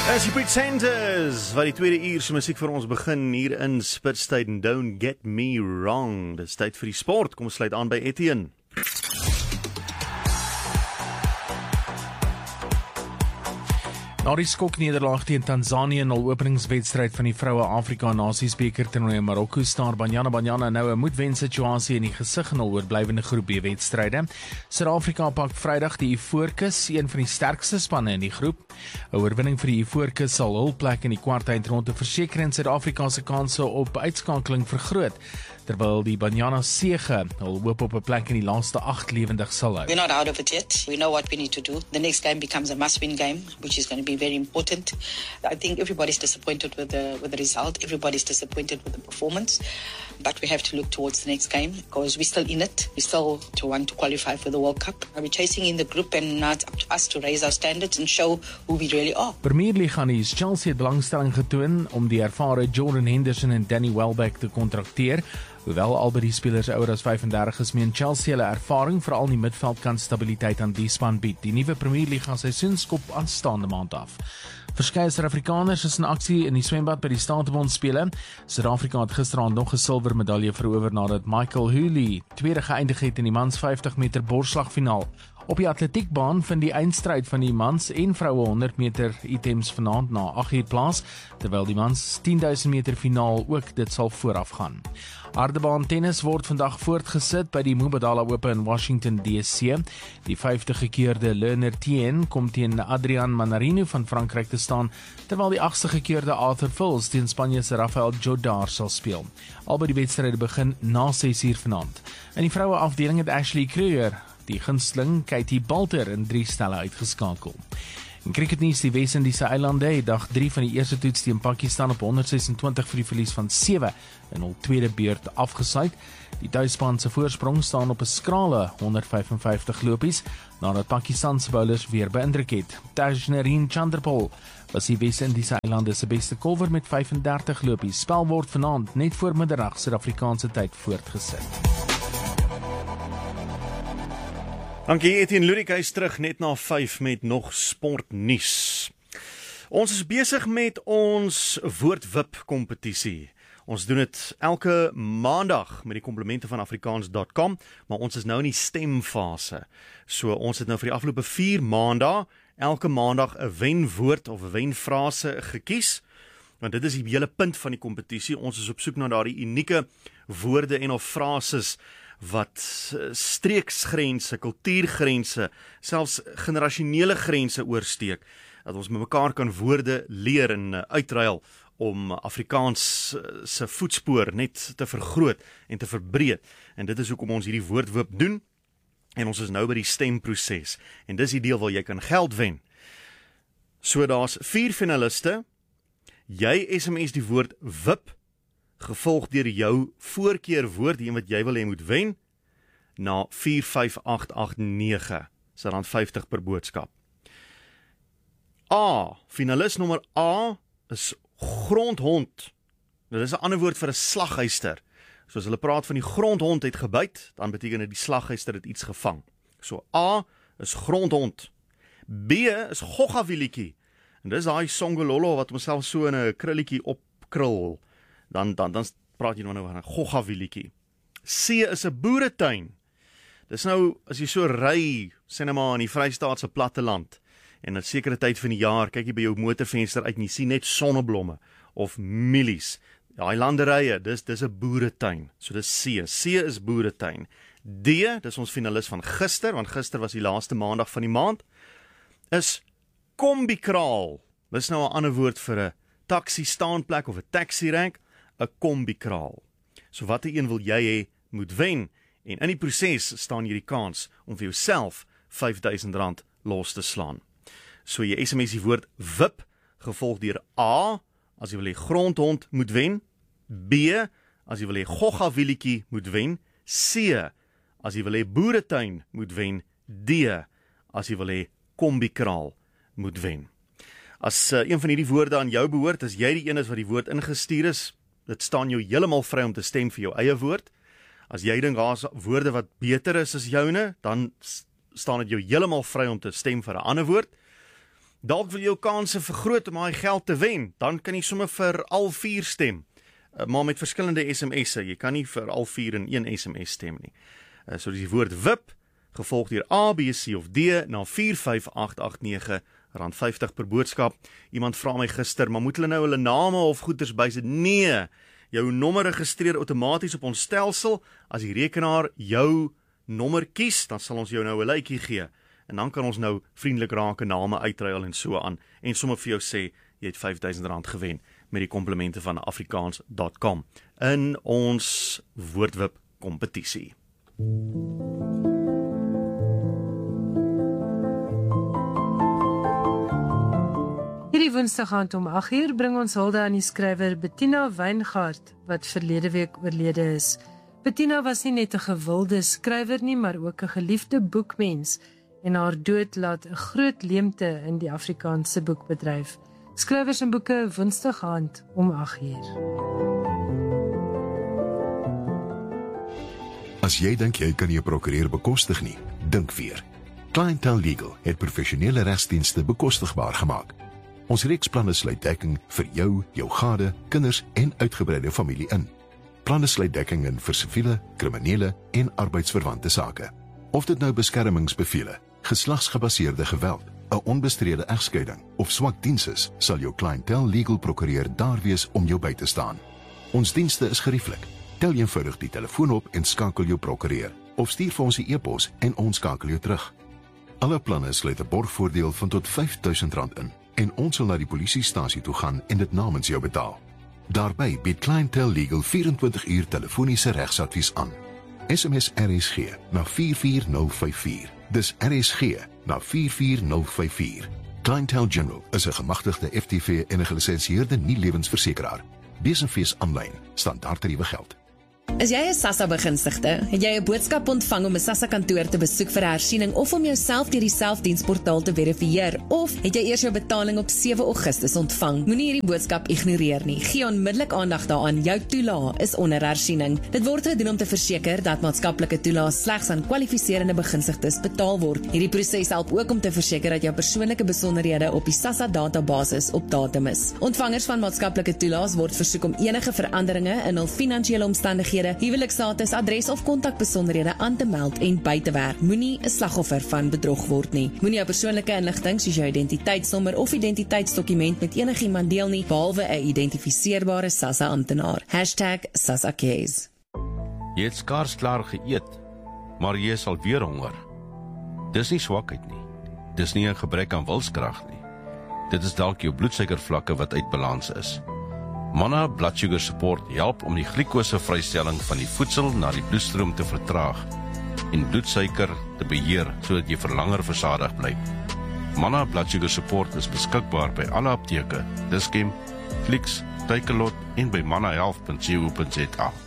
As die Pretenders, wat die tweede uur se musiek vir ons begin hier in Spitstyd en Don't Get Me Wrong. Dis tyd vir die sport. Kom ons sluit aan by Etienne. Na die skoknederlaag teen Tanzanië in hul openingswedstryd van die Vroue Afrika Nasiesbeker toernooi in Marokko staar Banyana nou 'n moedwensituasie in die gesig in hul oorblywende groep B wedstryde. Suid-Afrika pak Vrydag die Ivoorkus, een van die sterkste spanne in die groep. 'n Oorwinning vir die Ivoorkus sal hul plek in die kwartfinale verseker en Suid-Afrika se kanse op uitskakeling vergroot, terwyl die Banyana sege hul hoop op 'n plek in die laaste 8 lewendig sal hou. We're not out of it yet. We know what we need to do. The next game becomes a must-win game, which is going to be very important. I think everybody's disappointed with the result. Everybody's disappointed with the performance. But we have to look towards the next game because we're still in it. We still want to qualify for the World Cup. We're chasing in the group and now it's up to us to raise our standards and show who we really are. Premier League gaan die Chelsea het belangstelling getoon om die ervare Jordan Henderson en Danny Welbeck te kontrakteer. Hoewel albei die spelers ouer as 35 is, meen Chelsea hulle ervaring veral in die midveld kan stabiliteit aan die span bied. Die nuwe Premier League gaan seisoenskop aanstaande maand af. Verskeie Suid-Afrikaners is in aksie in die swembad by die Statebond spele. Suid-Afrika het gisteraand nog 'n silwermedalje verower nadat Michael Hooley tweede geëindig het in die mans 50 meter borsslagfinaal. Op die atletiekbaan vind die eindstryd van die mans en vroue 100 meter items vanaand na 8 uur plaas, terwyl die mans 10.000 meter finaal ook dit sal voorafgaan. Hardebaan tennis word vandag voortgesit by die Mubadala Open in Washington DC. Die 50 gekeerde Leonard Tien kom teen Adrian Manarino van Frankryk te staan, terwyl die 8ste gekeerde Arthur Fils teen Spanje se Rafael Jodar sal speel. Albei die wedstryde begin na 6 uur vanaand. In die vroue afdeling het Ashley Kruger die gunsteling Katie Balter in 3 stelle uitgeskakel. In cricketnuus, die Wes-Indiese eilande het dag 3 van die eerste toets teen Pakistan op 126 vir die verlies van 7 in hul tweede beurt afgesluit. Die tuisspan se voorsprong staan op 'n skrale 155 lopies, nadat Pakistan se bowlers weer beïndruk het. Tajnarine Chanderpaul was die Wes-Indiese eilande se beste kolwer met 35 lopies. Spel word vanaand net voor middernaand Suid-Afrikaanse tyd voortgesit. Dankie Etienne. Ludik is terug net na 5 met nog sportnuus. Ons is besig met ons woordwip kompetisie. Ons doen dit elke maandag met die komplimente van afrikaans.com, maar ons is nou in die stemfase. So ons het nou vir die afgelope 4 maande elke maandag 'n wenwoord of 'n wenfrase gekies, want dit is die hele punt van die kompetisie. Ons is op soek na daardie unieke woorde en of frases wat streeksgrense, kultuurgrense, selfs generasionele grense oorsteek, dat ons met mekaar kan woorde leer en uitruil om Afrikaans se voetspoor net te vergroot en te verbreed. En dit is hoekom ons hierdie woordwip doen, en ons is nou by die stemproses, en dis die deel waar jy kan geld wen. So daar's 4 finaliste, jy SMS die woord wip, gevolg deur jou voorkeurwoord, die een wat jy wil hê moet wen, na 45889, so dan 50 per boodskap. Finalis nommer A is grondhond. Dit is 'n ander woord vir 'n slaghuister. So as hulle praat van die grondhond het gebyt, dan beteken dit die slaghuister het iets gevang. So A is grondhond. B is goggawilietjie. En dis daai songololo wat homself so in 'n krulletjie opkrul. Dan praat jy nou van 'n goggawilietjie. C is 'n boeretuin. Dis nou, as jy so ry, sê net maar in die Vrystaatse platteland, en 'n sekere tyd van die jaar, kyk jy by jou motorvenster uit en jy sien net sonneblomme, of mielies. Daai landerye, dis 'n boeretuin. So dis C. C is boeretuin. D, dis ons finalis van gister, want gister was die laaste maandag van die maand, is kombikraal. Dis nou 'n ander woord vir 'n taxi staanplek of 'n taxi rank, 'n kombikraal. So watter een wil jy hê moet wen? En in die proses staan jy die kans om vir jouself R5000 los te slaan. So jy SMS die woord wip, gevolg deur A, as jy wil hê grondhond moet wen, B, as jy wil hê goggawilietjie moet wen, C, as jy wil hê boeretuin moet wen, D, as jy wil hê kombikraal moet wen. As een van hierdie woorde aan jou behoort, as jy die een is wat die woord ingestuur is, dit staan jou heeltemal vry om te stem vir jou eie woord. As jy dink daar's woorde wat beter is as joune, dan staan dit jou heeltemal vry om te stem vir 'n ander woord. Dalk wil jou kanse vergroot om daai geld te wen, dan kan jy sommer vir al 4 stem. Maar met verskillende SMS'e, jy kan nie vir al 4 in een SMS stem nie. So dis die woord WIP, gevolg deur A, B, C of D, na 45889, R50 per boodskap. Iemand vra my gister, maar moet hulle nou hulle name of goeders bysit? Nee, jou nommer registreer outomaties op ons stelsel. As die rekenaar jou nommer kies, dan sal ons jou nou 'n lykie gee. En dan kan ons nou vriendelik raak name uitruil en so aan. En sommer vir jou sê, jy het R5000 gewen met die komplimente van Afrikaans.com in ons woordwip kompetisie. Hierdie Woensdag aand om 8:00 bring ons hulde aan die skrywer Bettina Wijngaard, wat verlede week oorlede is. Bettina was nie net 'n gewilde skrywer nie, maar ook 'n geliefde boekmens, en haar dood laat 'n groot leemte in die Afrikaanse boekbedryf. Skrywers en boeke Woensdag aand om 8:00. As jy dink jy kan nie 'n prokureur bekostig nie, dink weer. Clientele Legal het professionele regsdienste bekostigbaar gemaak. Ons reeksplanne sluit dekking vir jou, jou gade, kinders en uitgebreide familie in. Planne sluit dekking in vir siviele, kriminele en arbeidsverwante sake. Of dit nou beskermingsbevele, geslagsgebaseerde geweld, 'n onbestrede egskeiding of swak diens is, sal jou Clientele Legal prokureur daar wees om jou by te staan. Ons dienste is gerieflik. Tel eenvoudig die telefoon op en skakel jou prokureur, of stuur vir ons 'n e-pos en ons skakel jou terug. Alle planne sluit 'n borgvoordeel van tot R5000 in, en ons sal na die polisiestasie toe gaan en dit namens jou betaal. Daarbey bied Clientele Legal 24 uur telefoniese regsadvies aan. SMS RSG na 44054. Dis RSG na 44054. Clientele General is 'n gemagtigde FTV en 'n gelisensieerde nie-lewensversekeraar. Besenfees aanlyn, standaardtariewe geld. Is jy 'n SASSA begunstigde? Het jy 'n boodskap ontvang om 'n SASSA kantoor te besoek vir 'n hersiening of om jouself deur die selfdiensportaal te verifieer? Of het jy eers jou betaling op 7 Augustus ontvang? Moenie hierdie boodskap ignoreer nie. Gee onmiddellik aandag daaraan. Jou toelaag is onder hersiening. Dit word gedoen om te verseker dat maatskaplike toelaas slegs aan kwalifiserende begunstigdes betaal word. Hierdie proses help ook om te verseker dat jou persoonlike besonderhede op die SASSA database op datum is. Ontvangers van maatskaplike toelaas word versoek om enige veranderinge in hul finansiële omstandighede, huwelikstatus, adres of kontakbesonderhede aan te meld en by te werk. Moenie 'n slagoffer van bedrog word nie. Moenie jou persoonlike inligting soos jou identiteitsnommer of identiteitsdokument met enigiemand deel nie, behalwe 'n identifiseerbare SASSA amptenaar. #SassaCase. Jy het skaars klaar geëet, maar jy is alweer honger. Dis nie swakheid nie. Dis nie 'n gebrek aan wilskrag nie. Dit is dalk jou bloedsuikervlakke wat uit balans is. Manna Blood Sugar Support help om die glikosevrystelling van die voedsel na die bloedstroom te vertraag en bloedsuiker te beheer sodat jy vir langer versadig bly. Manna Blood Sugar Support is beskikbaar by alle apteke, Dis-Chem, Clicks, Takealot en by mannahealth.co.za.